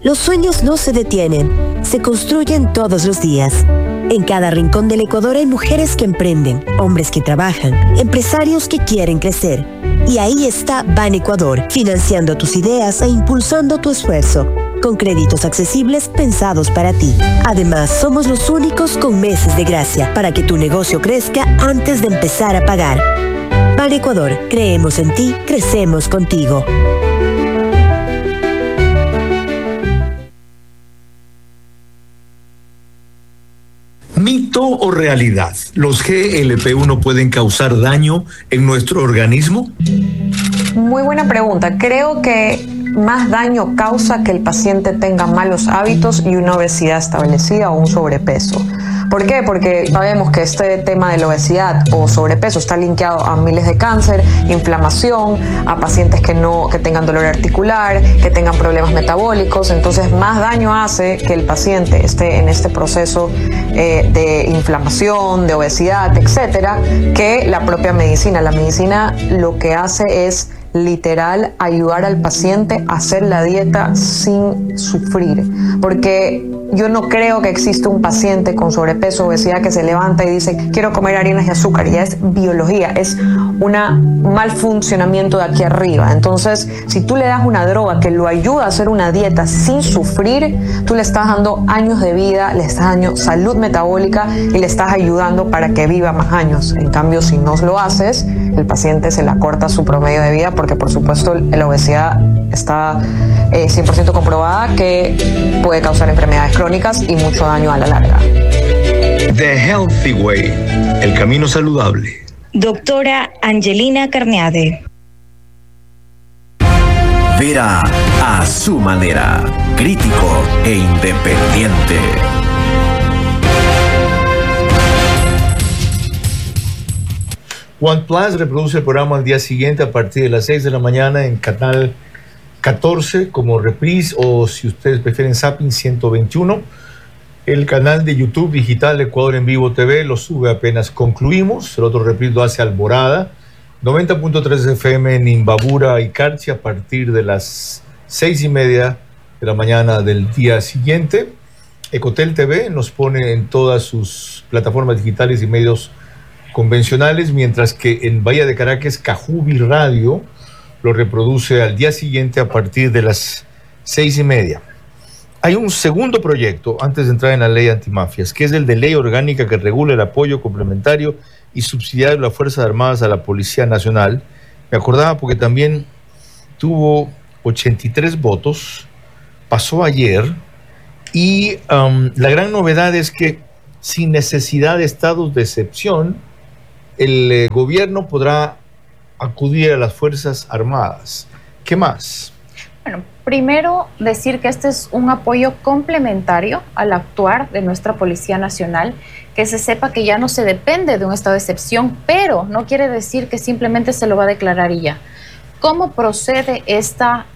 Los sueños no se detienen, se construyen todos los días. En cada rincón del Ecuador hay mujeres que emprenden, hombres que trabajan, empresarios que quieren crecer. Y ahí está Ban Ecuador, financiando tus ideas e impulsando tu esfuerzo, con créditos accesibles pensados para ti. Además, somos los únicos con meses de gracia para que tu negocio crezca antes de empezar a pagar. Ban Ecuador, creemos en ti, crecemos contigo. ¿Mito o realidad? ¿Los GLP-1 pueden causar daño en nuestro organismo? Muy buena pregunta. Creo que más daño causa que el paciente tenga malos hábitos y una obesidad establecida o un sobrepeso. ¿Por qué? Porque sabemos que este tema de la obesidad o sobrepeso está linkeado a miles de cáncer, inflamación, a pacientes que tengan dolor articular, que tengan problemas metabólicos. Entonces, más daño hace que el paciente esté en este proceso de inflamación, de obesidad, etcétera, que la propia medicina. La medicina lo que hace es literal ayudar al paciente a hacer la dieta sin sufrir, porque yo no creo que exista un paciente con sobrepeso o obesidad que se levanta y dice quiero comer harinas y azúcar. Ya es biología, es un mal funcionamiento de aquí arriba. Entonces, si tú le das una droga que lo ayuda a hacer una dieta sin sufrir, tú le estás dando años de vida, le estás dando salud metabólica y le estás ayudando para que viva más años. En cambio, si no lo haces, el paciente se le acorta su promedio de vida, porque por supuesto la obesidad está 100% comprobada que puede causar enfermedades crónicas y mucho daño a la larga. The Healthy Way, el camino saludable. Doctora Angelina Carneade. Vera a su manera, crítico e independiente. OnePlus reproduce el programa al día siguiente a partir de las 6 de la mañana en canal 14 como reprise, o si ustedes prefieren Zapping 121. El canal de YouTube digital Ecuador en Vivo TV lo sube apenas concluimos. El otro reprise lo hace Alborada 90.3 FM en Imbabura y Carchi a partir de las 6:30 de la mañana del día siguiente. Ecotel TV nos pone en todas sus plataformas digitales y medios convencionales, mientras que en Bahía de Caracas Cajubi Radio lo reproduce al día siguiente a partir de las 6:30. Hay un segundo proyecto antes de entrar en la ley antimafias, que es el de ley orgánica que regula el apoyo complementario y subsidiario de las Fuerzas Armadas a la Policía Nacional. Me acordaba porque también tuvo 83 votos, pasó ayer, y la gran novedad es que sin necesidad de estados de excepción, el gobierno podrá acudir a las Fuerzas Armadas. ¿Qué más? Bueno, primero decir que este es un apoyo complementario al actuar de nuestra Policía Nacional, que se sepa que ya no se depende de un estado de excepción, pero no quiere decir que simplemente se lo va a declarar y ya. ¿Cómo procede esta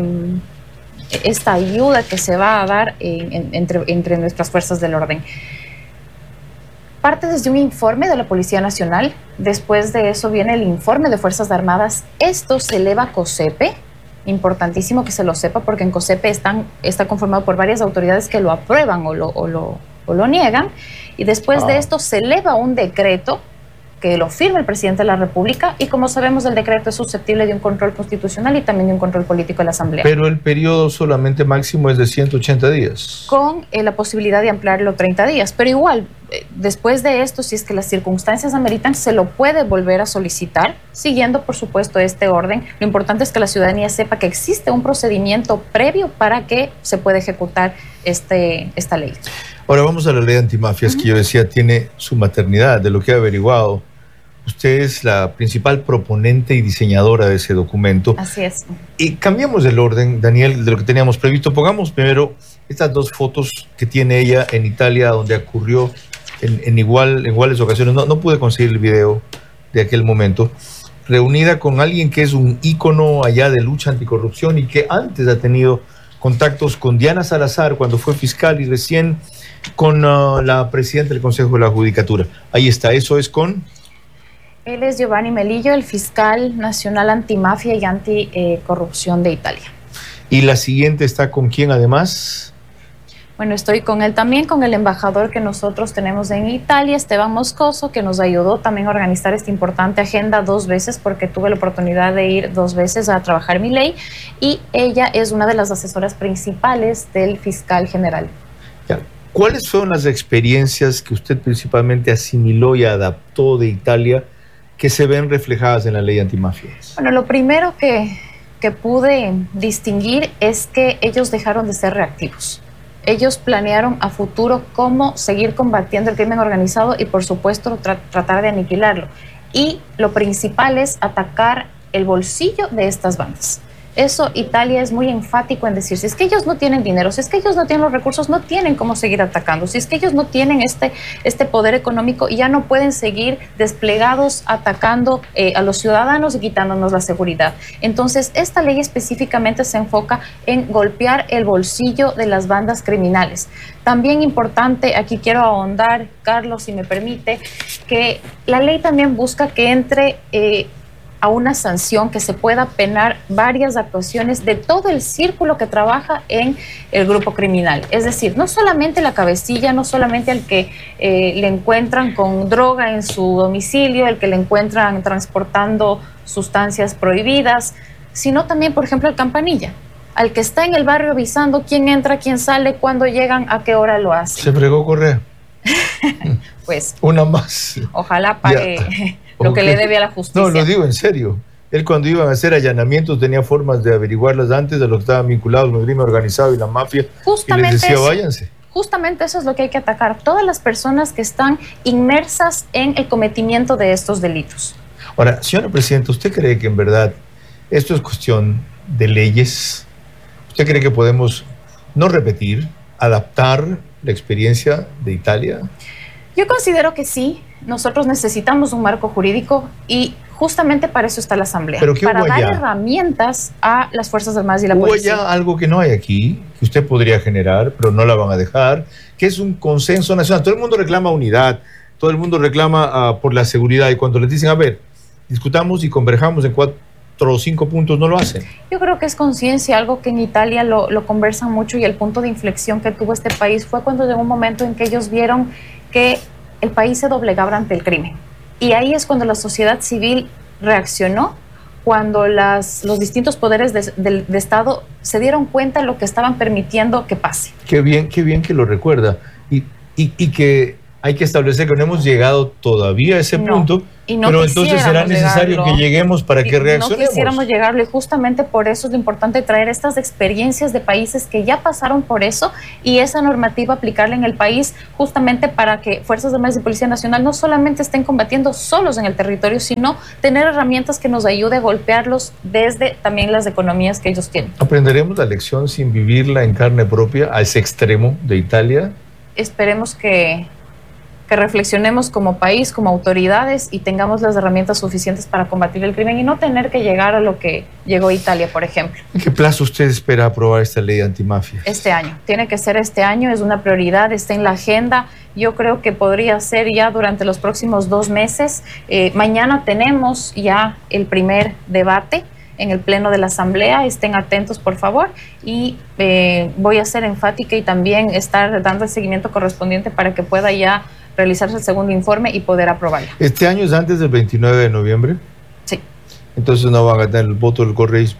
ayuda que se va a dar entre nuestras fuerzas del orden? Parte desde un informe de la Policía Nacional, después de eso viene el informe de Fuerzas Armadas. Esto se eleva a COSEPE, importantísimo que se lo sepa, porque en COSEPE está conformado por varias autoridades que lo aprueban o lo niegan, y después de esto se eleva un decreto que lo firma el presidente de la República, y como sabemos el decreto es susceptible de un control constitucional y también de un control político de la Asamblea. Pero el periodo solamente máximo es de 180 días. Con la posibilidad de ampliarlo 30 días, pero igual, después de esto, si es que las circunstancias ameritan, se lo puede volver a solicitar, siguiendo por supuesto este orden. Lo importante es que la ciudadanía sepa que existe un procedimiento previo para que se pueda ejecutar esta ley. Ahora vamos a la ley antimafias, que yo decía tiene su maternidad. De lo que he averiguado, usted es la principal proponente y diseñadora de ese documento. Así es. Y cambiamos el orden, Daniel, de lo que teníamos previsto. Pongamos primero estas dos fotos que tiene ella en Italia, donde ocurrió en iguales ocasiones. No pude conseguir el video de aquel momento. Reunida con alguien que es un ícono allá de lucha anticorrupción y que antes ha tenido contactos con Diana Salazar cuando fue fiscal, y recién con la presidenta del Consejo de la Judicatura. Ahí está, eso es con... Él es Giovanni Melillo, el fiscal nacional antimafia y anticorrupción de Italia. ¿Y la siguiente está con quién además? Bueno, estoy con él también, con el embajador que nosotros tenemos en Italia, Esteban Moscoso, que nos ayudó también a organizar esta importante agenda 2 veces, porque tuve la oportunidad de ir 2 veces a trabajar mi ley, y ella es una de las asesoras principales del fiscal general. Ya. ¿Cuáles son las experiencias que usted principalmente asimiló y adaptó de Italia que se ven reflejadas en la ley antimafias? Bueno, lo primero que pude distinguir es que ellos dejaron de ser reactivos. Ellos planearon a futuro cómo seguir combatiendo el crimen organizado y, por supuesto, tratar de aniquilarlo. Y lo principal es atacar el bolsillo de estas bandas. Eso Italia es muy enfático en decir, si es que ellos no tienen dinero, si es que ellos no tienen los recursos, no tienen cómo seguir atacando, si es que ellos no tienen este poder económico y ya no pueden seguir desplegados atacando a los ciudadanos y quitándonos la seguridad. Entonces, esta ley específicamente se enfoca en golpear el bolsillo de las bandas criminales. También importante, aquí quiero ahondar, Carlos, si me permite, que la ley también busca que entre a una sanción, que se pueda penar varias actuaciones de todo el círculo que trabaja en el grupo criminal. Es decir, no solamente la cabecilla, no solamente el que le encuentran con droga en su domicilio, el que le encuentran transportando sustancias prohibidas, sino también, por ejemplo, el campanilla, al que está en el barrio avisando quién entra, quién sale, cuándo llegan, a qué hora lo hace. ¿Se fregó Correa? Pues una más. Ojalá pague lo que le debe a la justicia. No, lo digo en serio. Él, cuando iban a hacer allanamientos, tenía formas de averiguarlas antes de los que estaban vinculados con el crimen organizado y la mafia. Justamente y les decía, eso, váyanse. Justamente eso es lo que hay que atacar. Todas las personas que están inmersas en el cometimiento de estos delitos. Ahora, señora Presidenta, ¿usted cree que en verdad esto es cuestión de leyes? ¿Usted cree que podemos no repetir, adaptar la experiencia de Italia? Yo considero que sí. Nosotros necesitamos un marco jurídico y justamente para eso está la Asamblea. ¿Pero qué para hubo dar allá? Herramientas a las Fuerzas Armadas y la ¿Hubo policía. ya algo que no hay aquí, que usted podría generar, pero no la van a dejar, que es un consenso nacional? Todo el mundo reclama unidad, todo el mundo reclama por la seguridad, y cuando les dicen, a ver, discutamos y converjamos en 4 o 5 puntos, no lo hacen. Yo creo que es conciencia, algo que en Italia lo conversan mucho, y el punto de inflexión que tuvo este país fue cuando llegó un momento en que ellos vieron que el país se doblegaba ante el crimen. Y ahí es cuando la sociedad civil reaccionó, cuando los distintos poderes de Estado se dieron cuenta de lo que estaban permitiendo que pase. Qué bien que lo recuerda. Y que hay que establecer que no hemos llegado todavía a ese punto, y no pero entonces será necesario llegarlo, que lleguemos para que reaccionemos. No quisiéramos llegarlo, y justamente por eso es lo importante traer estas experiencias de países que ya pasaron por eso, y esa normativa aplicarla en el país, justamente para que Fuerzas Armadas y Policía Nacional no solamente estén combatiendo solos en el territorio, sino tener herramientas que nos ayude a golpearlos desde también las economías que ellos tienen. ¿Aprenderemos la lección sin vivirla en carne propia a ese extremo de Italia? Esperemos que reflexionemos como país, como autoridades, y tengamos las herramientas suficientes para combatir el crimen y no tener que llegar a lo que llegó Italia, por ejemplo. ¿En qué plazo usted espera aprobar esta ley antimafia? Este año, tiene que ser este año, es una prioridad, está en la agenda. Yo creo que podría ser ya durante los próximos 2 meses. Mañana tenemos ya el primer debate en el Pleno de la Asamblea, estén atentos por favor, y voy a ser enfática y también estar dando el seguimiento correspondiente para que pueda ya realizarse el segundo informe y poder aprobarlo. ¿Este año es antes del 29 de noviembre? Sí. Entonces no van a tener el voto del correísmo.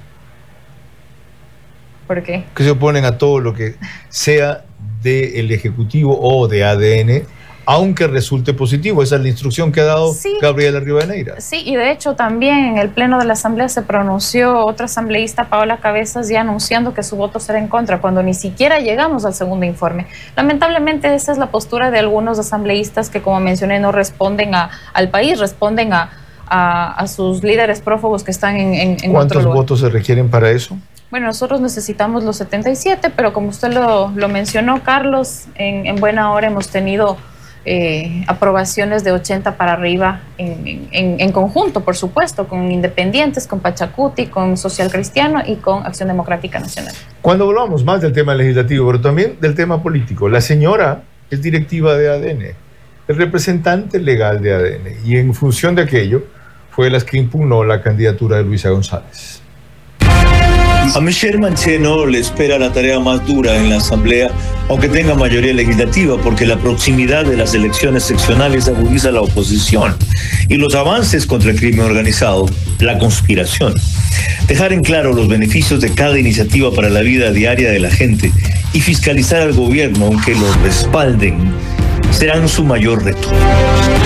¿Por qué? Que se oponen a todo lo que sea del Ejecutivo o de ADN, aunque resulte positivo. Esa es la instrucción que ha dado Gabriela Rivadeneira. Sí, y de hecho también en el Pleno de la Asamblea se pronunció otra asambleísta, Paola Cabezas, ya anunciando que su voto será en contra, cuando ni siquiera llegamos al segundo informe. Lamentablemente esa es la postura de algunos asambleístas que, como mencioné, no responden al país, responden a sus líderes prófugos que están en otro lugar. ¿Cuántos votos se requieren para eso? Bueno, nosotros necesitamos los 77, pero como usted lo mencionó, Carlos, en buena hora hemos tenido aprobaciones de 80 para arriba en conjunto, por supuesto, con independientes, con Pachacuti, con Social Cristiano y con Acción Democrática Nacional. Cuando volvamos más del tema legislativo, pero también del tema político, la señora es directiva de ADN, es representante legal de ADN, y en función de aquello fue la que impugnó la candidatura de Luisa González. A Michelle Mancheno le espera la tarea más dura en la Asamblea, aunque tenga mayoría legislativa, porque la proximidad de las elecciones seccionales agudiza la oposición y los avances contra el crimen organizado, la conspiración. Dejar en claro los beneficios de cada iniciativa para la vida diaria de la gente y fiscalizar al gobierno, aunque lo respalden, serán su mayor reto.